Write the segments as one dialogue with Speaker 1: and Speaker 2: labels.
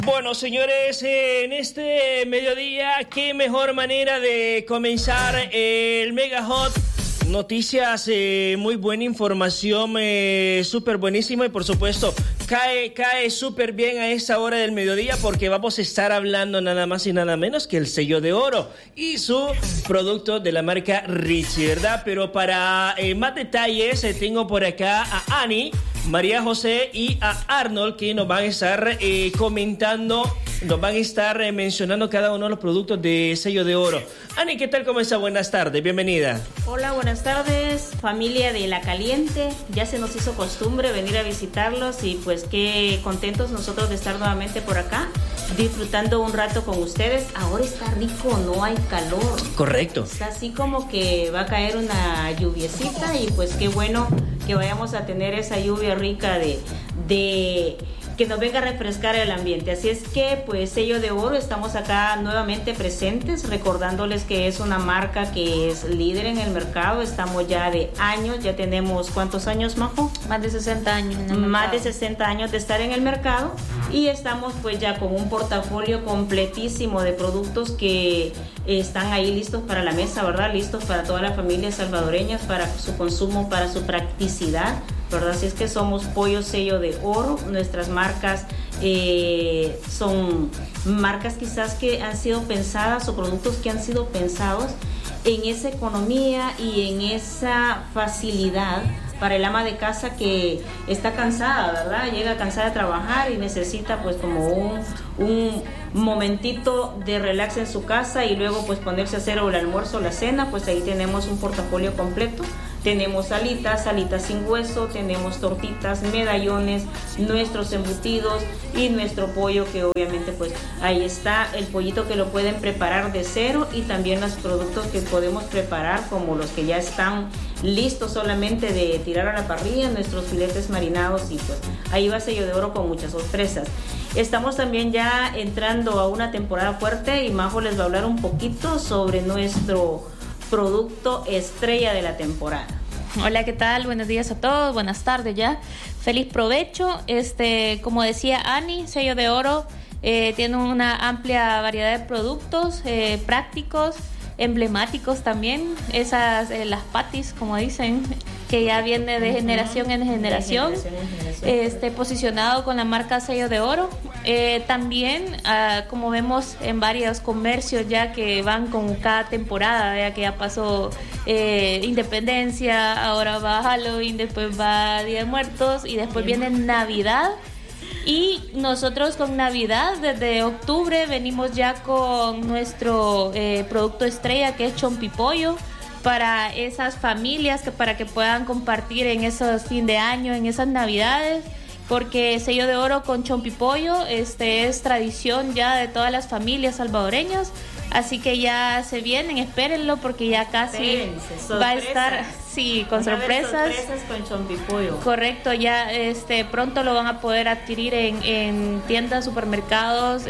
Speaker 1: Bueno, señores, en este mediodía, qué mejor manera de comenzar el Mega Hot. Noticias, muy buena información, súper buenísimo y por supuesto cae súper bien a esa hora del mediodía porque vamos a estar hablando nada más y nada menos que el sello de oro y su producto de la marca Richie, ¿verdad? Pero para más detalles tengo por acá a Ani, María José y a Arnold que nos van a estar comentando, nos van a estar mencionando cada uno de los productos de sello de oro. Ani, ¿qué tal? ¿Cómo está? Buenas tardes, bienvenida.
Speaker 2: Hola, buenas tardes, familia de La Caliente. Ya se nos hizo costumbre venir a visitarlos y pues qué contentos nosotros de estar nuevamente por acá, disfrutando un rato con ustedes. Ahora está rico, no hay calor.
Speaker 1: Correcto.
Speaker 2: Está así como que va a caer una lluviecita y pues qué bueno que vayamos a tener esa lluvia rica de que nos venga a refrescar el ambiente. Así es que, pues, sello de oro, estamos acá nuevamente presentes, recordándoles que es una marca que es líder en el mercado. Estamos ya de años, ya tenemos, ¿cuántos años, Majo?
Speaker 3: Más de 60 años en el mercado.
Speaker 2: Más de 60 años de estar en el mercado y estamos pues ya con un portafolio completísimo de productos que están ahí listos para la mesa, ¿verdad? Listos para todas las familias salvadoreñas, para su consumo, para su practicidad, ¿verdad? Así es que somos Pollo Sello de Oro. Nuestras marcas son marcas quizás que han sido pensadas o productos que han sido pensados en esa economía y en esa facilidad para el ama de casa que está cansada, ¿verdad? Llega cansada de trabajar y necesita pues como un momentito de relax en su casa y luego pues ponerse a hacer el almuerzo o la cena. Pues ahí tenemos un portafolio completo. Tenemos alitas sin hueso, tenemos tortitas, medallones, nuestros embutidos y nuestro pollo, que obviamente pues ahí está el pollito que lo pueden preparar de cero, y también los productos que podemos preparar como los que ya están listos solamente de tirar a la parrilla, nuestros filetes marinados, y pues ahí va Sello de Oro con muchas sorpresas. Estamos también ya entrando a una temporada fuerte y Majo les va a hablar un poquito sobre nuestro producto estrella de la temporada.
Speaker 3: Hola, ¿qué tal? Buenos días a todos, buenas tardes ya. Feliz provecho. Como decía Ani, Sello de Oro tiene una amplia variedad de productos prácticos, emblemáticos también. Las patis, como dicen, que ya viene de generación en generación, posicionado con la marca Sello de Oro. También, como vemos en varios comercios ya que van con cada temporada, ya que ya pasó Independencia, ahora va Halloween, después va Día de Muertos y después viene Navidad. Y nosotros con Navidad, desde octubre, venimos ya con nuestro producto estrella, que es Chompipollo, para esas familias, para que puedan compartir en esos fin de año, en esas Navidades, porque Sello de Oro con Chompipollo es tradición ya de todas las familias salvadoreñas. Así que ya se vienen, espérenlo, porque ya casi va a estar, sí, con sorpresas
Speaker 2: con Chompipollo.
Speaker 3: Correcto, ya pronto lo van a poder adquirir en tiendas, supermercados,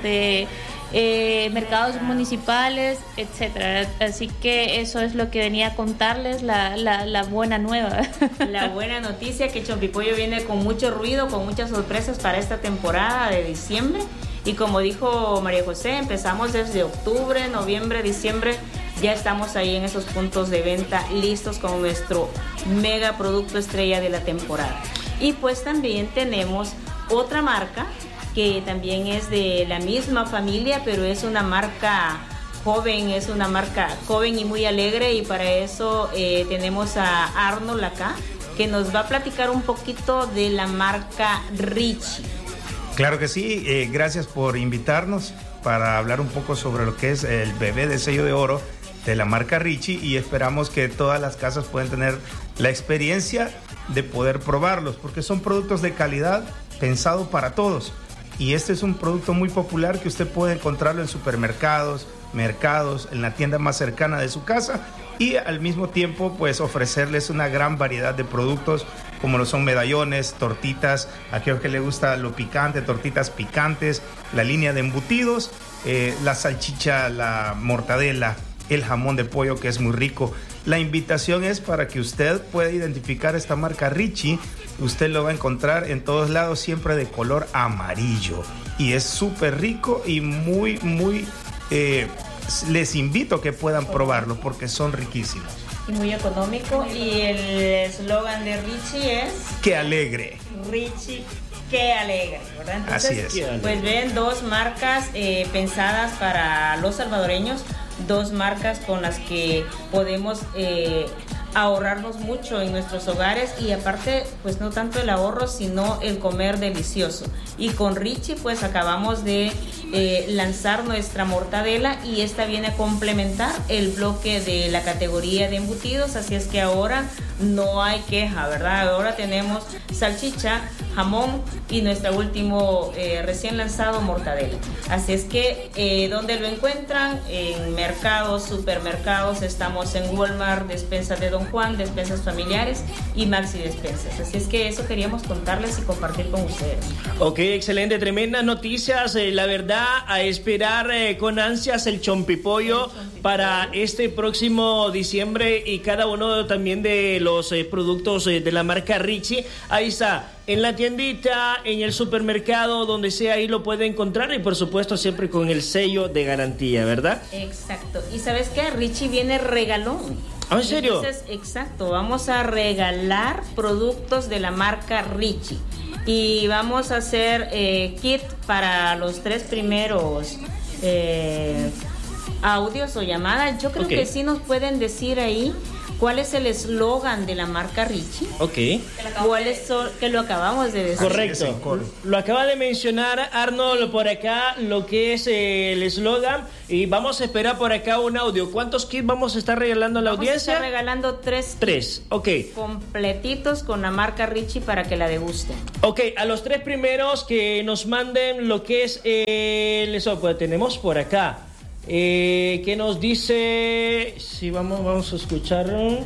Speaker 3: mercados municipales, etcétera. Así que eso es lo que venía a contarles, la buena nueva.
Speaker 2: La buena noticia, que Chompipollo viene con mucho ruido, con muchas sorpresas para esta temporada de diciembre. Y como dijo María José, empezamos desde octubre, noviembre, diciembre. Ya estamos ahí en esos puntos de venta listos con nuestro mega producto estrella de la temporada. Y pues también tenemos otra marca que también es de la misma familia, pero es una marca joven, y muy alegre. Y para eso tenemos a Arnold acá, que nos va a platicar un poquito de la marca Richie.
Speaker 4: Claro que sí, gracias por invitarnos para hablar un poco sobre lo que es el bebé de Sello de Oro de la marca Richie, y esperamos que todas las casas puedan tener la experiencia de poder probarlos, porque son productos de calidad pensados para todos. Y este es un producto muy popular que usted puede encontrarlo en supermercados, mercados, en la tienda más cercana de su casa, y al mismo tiempo pues ofrecerles una gran variedad de productos como lo son medallones, tortitas, a aquellos que les gusta lo picante, tortitas picantes, la línea de embutidos, la salchicha, la mortadela, el jamón de pollo, que es muy rico. La invitación es para que usted pueda identificar esta marca Richie. Usted lo va a encontrar en todos lados, siempre de color amarillo. y es súper rico y muy, muy... les invito a que puedan probarlo porque son riquísimos.
Speaker 2: Y muy económico. Y el eslogan de Richie es...
Speaker 4: ¡Qué alegre!
Speaker 2: Richie, qué alegre, ¿verdad? Entonces,
Speaker 4: así es.
Speaker 2: Pues ven, dos marcas pensadas para los salvadoreños, dos marcas con las que podemos ahorrarnos mucho en nuestros hogares, y aparte, pues no tanto el ahorro, sino el comer delicioso. Y con Richie, pues acabamos de lanzar nuestra mortadela, y esta viene a complementar el bloque de la categoría de embutidos, así es que ahora no hay queja, ¿verdad? Ahora tenemos salchicha, jamón y nuestro último recién lanzado mortadela. Así es que, ¿dónde lo encuentran? En mercados, supermercados, estamos en Walmart, despensas de Don Juan, despensas familiares y Maxi Despensas. Así es que eso queríamos contarles y compartir con ustedes.
Speaker 1: Ok, excelente, tremendas noticias. La verdad, a esperar con ansias el chompipollo para este próximo diciembre, y cada uno también de los productos de la marca Richie. Ahí está, en la tiendita, en el supermercado, donde sea, ahí lo puede encontrar, y por supuesto siempre con el sello de garantía, ¿verdad?
Speaker 2: Exacto. ¿Y sabes qué? Richie viene regalón.
Speaker 1: ¿Ah, en serio?
Speaker 2: Entonces, exacto, vamos a regalar productos de la marca Richie. Y vamos a hacer kit para los 3 primeros audios o llamadas. Yo creo que sí nos pueden decir ahí cuál es el eslogan de la marca Richie.
Speaker 1: Ok.
Speaker 2: Que lo acabamos de decir.
Speaker 1: Correcto. Lo acaba de mencionar Arnold por acá, lo que es el eslogan. Y vamos a esperar por acá un audio. ¿Cuántos kits vamos a estar regalando a la audiencia?
Speaker 2: Vamos a estar regalando 3
Speaker 1: kits. Ok.
Speaker 2: Completitos con la marca Richie para que la degusten.
Speaker 1: Ok, a los 3 primeros que nos manden lo que es el... Pues tenemos por acá. ¿Qué nos dice? Sí, vamos a escucharlo.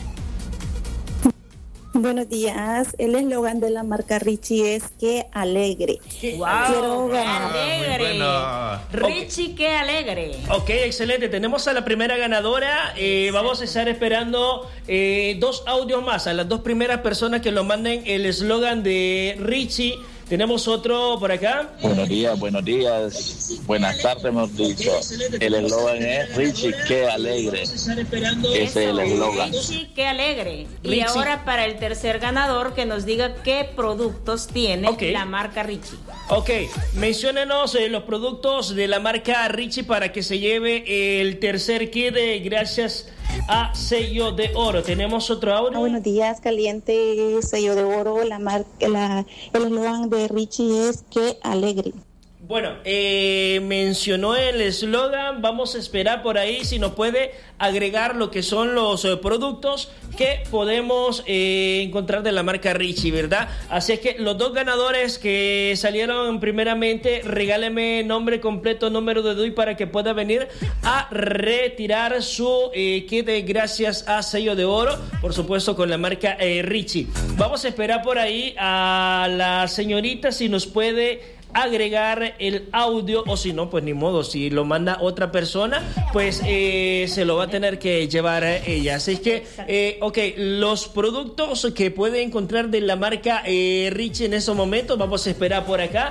Speaker 5: Buenos días. El eslogan de la marca Richie es "Qué alegre".
Speaker 2: ¡Wow!
Speaker 5: Quiero ganar.
Speaker 2: ¡Alegre!
Speaker 4: Bueno.
Speaker 2: Richie, qué alegre.
Speaker 1: Ok, excelente. Tenemos a la primera ganadora. Vamos a estar esperando 2 audios más. A las 2 primeras personas que lo manden el eslogan de Richie. Tenemos otro por acá.
Speaker 6: Buenos días, buenas tardes, hemos dicho. El eslogan es Richie, qué alegre. Ese es el eslogan.
Speaker 2: Richie, qué alegre.
Speaker 1: Richie.
Speaker 2: Y ahora para el tercer ganador, que nos diga qué productos tiene la marca Richie.
Speaker 1: Ok, menciónenos los productos de la marca Richie para que se lleve el tercer kit gracias a Sello de Oro. Tenemos otro audio.
Speaker 5: Buenos días, caliente, Sello de Oro. El eslogan de Richie es "Qué alegre".
Speaker 1: Bueno, mencionó el eslogan. Vamos a esperar por ahí si nos puede agregar lo que son los productos que podemos encontrar de la marca Richie, ¿verdad? Así es que los 2 ganadores que salieron primeramente, regálenme nombre completo, número de DUI para que pueda venir a retirar su kit gracias a Sello de Oro, por supuesto con la marca Richie. Vamos a esperar por ahí a la señorita si nos puede agregar el audio, o si no, pues ni modo, si lo manda otra persona, pues se lo va a tener que llevar a ella. Así que, ok, los productos que puede encontrar de la marca Richie en esos momentos, vamos a esperar por acá.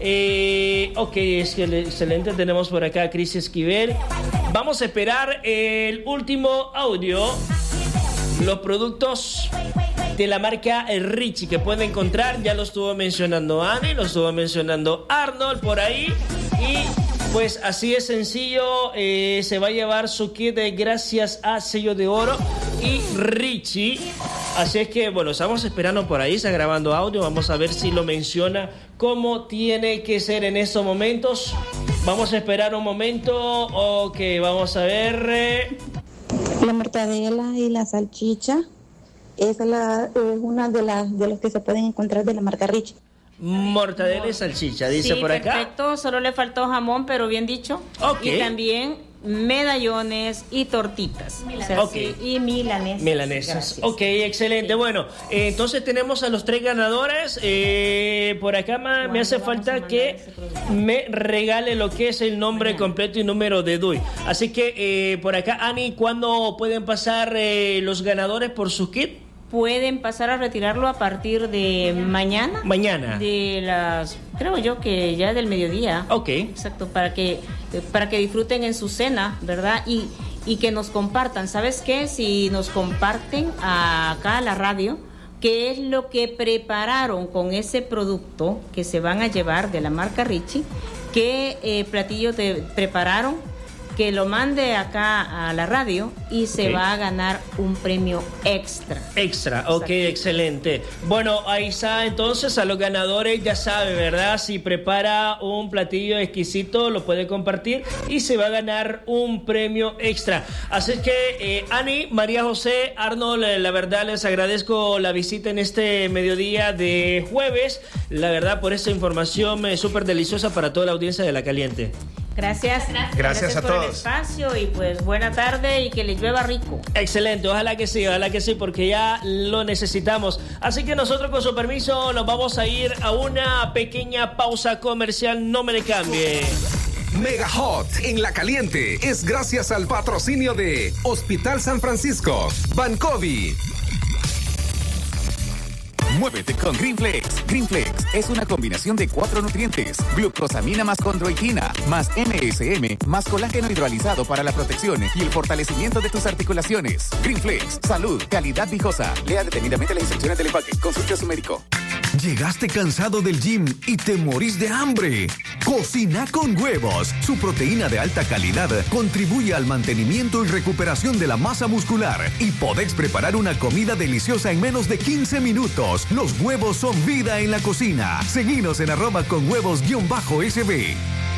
Speaker 1: Ok, es que excelente, tenemos por acá a Cris Esquivel. Vamos a esperar el último audio. Los productos de la marca Richie que puede encontrar, ya lo estuvo mencionando Ani, lo estuvo mencionando Arnold por ahí, y pues así es sencillo, se va a llevar su kit gracias a Sello de Oro y Richie. Así es que bueno, estamos esperando por ahí, está grabando audio, vamos a ver si lo menciona como tiene que ser en estos momentos. Vamos a esperar un momento. Ok, vamos a ver.
Speaker 5: La mortadela y la salchicha es una de los que se pueden encontrar de la marca Richie.
Speaker 1: Mortadela y salchicha, dice
Speaker 2: sí,
Speaker 1: por acá.
Speaker 2: Perfecto, solo le faltó jamón, pero bien dicho.
Speaker 1: Okay.
Speaker 2: Y también medallones y tortitas. O sea,
Speaker 1: okay.
Speaker 2: Sí, y milanesas.
Speaker 1: Gracias. Ok, excelente. Bueno, entonces tenemos a los 3 ganadores. Por acá me hace falta que me regale lo que es el nombre completo y número de DUI. Así que por acá, Ani, ¿cuándo pueden pasar los ganadores por su kit?
Speaker 2: pueden pasar a retirarlo a partir de mañana.
Speaker 1: Mañana.
Speaker 2: De las, creo yo que ya del mediodía.
Speaker 1: Ok.
Speaker 2: Exacto, para que disfruten en su cena, ¿verdad? Y que nos compartan. ¿Sabes qué? Si nos comparten acá a la radio, qué es lo que prepararon con ese producto que se van a llevar de la marca Richie, qué platillo te prepararon, que lo mande acá a la radio y se va a ganar un premio extra.
Speaker 1: Extra, ok, excelente. Bueno, ahí está, entonces a los ganadores ya sabe, ¿verdad? Si prepara un platillo exquisito, lo puede compartir y se va a ganar un premio extra. Así que, Ani, María José, Arnold, la verdad les agradezco la visita en este mediodía de jueves, la verdad por esta información súper deliciosa para toda la audiencia de La Caliente.
Speaker 2: Gracias
Speaker 4: a
Speaker 2: por
Speaker 4: todos.
Speaker 2: el espacio y pues buena tarde y que les llueva rico.
Speaker 1: Excelente, ojalá que sí, porque ya lo necesitamos. Así que nosotros con su permiso nos vamos a ir a una pequeña pausa comercial, no me le cambie.
Speaker 7: Mega Hot en La Caliente es gracias al patrocinio de Hospital San Francisco, Bancovi.
Speaker 8: Muévete con Greenflex. Greenflex es una combinación de 4 nutrientes: glucosamina más condroitina, más MSM, más colágeno hidrolizado para la protección y el fortalecimiento de tus articulaciones. Greenflex, salud, calidad viejosa. Lea detenidamente las instrucciones del empaque. Consulte a su médico.
Speaker 9: ¿Llegaste cansado del gym y te morís de hambre? Cocina con Huevos. Su proteína de alta calidad contribuye al mantenimiento y recuperación de la masa muscular y podés preparar una comida deliciosa en menos de 15 minutos. Los huevos son vida en la cocina. Seguinos en @conhuevos_sb.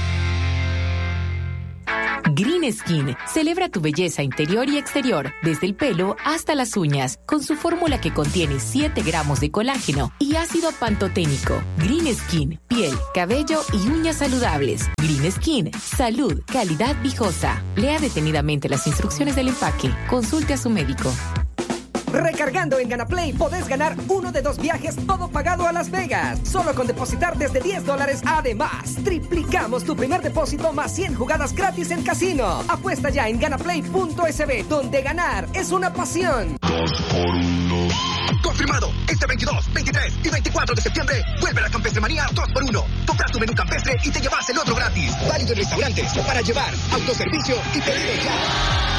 Speaker 10: Green Skin celebra tu belleza interior y exterior, desde el pelo hasta las uñas, con su fórmula que contiene 7 gramos de colágeno y ácido pantoténico. Green Skin, piel, cabello y uñas saludables. Green Skin, salud, calidad viejosa. Lea detenidamente las instrucciones del empaque. Consulte a su médico.
Speaker 11: Recargando en GanaPlay podés ganar uno de 2 viajes, todo pagado a Las Vegas. Solo con depositar desde $10. Además, triplicamos tu primer depósito más 100 jugadas gratis en casino. Apuesta ya en ganaplay.sb, donde ganar es una pasión.
Speaker 12: 2x1. Confirmado, este 22, 23 y 24 de septiembre vuelve la Campestremanía 2x1. Compra tu menú campestre y te llevas el otro gratis. Válido en restaurantes, para llevar, autoservicio y pedido ya.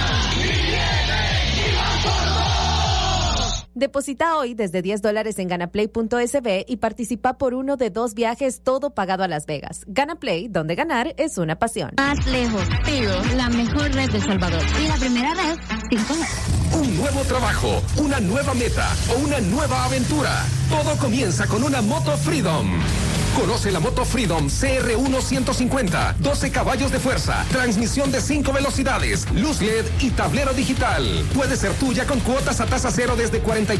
Speaker 13: Deposita hoy desde $10 en ganaplay.sb y participa por uno de 2 viajes, todo pagado a Las Vegas. GanaPlay, donde ganar es una pasión.
Speaker 14: Más lejos, Tigo, la mejor red de Salvador. Y la primera red, 5G.
Speaker 7: Un nuevo trabajo, una nueva meta o una nueva aventura. Todo comienza con una Moto Freedom. Conoce la Moto Freedom CR1 150, 12 caballos de fuerza, transmisión de 5 velocidades, luz LED y tablero digital. Puede ser tuya con cuotas a tasa cero desde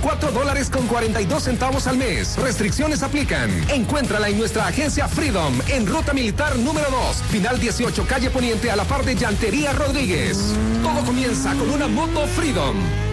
Speaker 7: $44.42 al mes. Restricciones aplican. Encuéntrala en nuestra agencia Freedom en Ruta Militar número 2, final 18, calle Poniente, a la par de Llantería Rodríguez. Todo comienza con una Moto Freedom.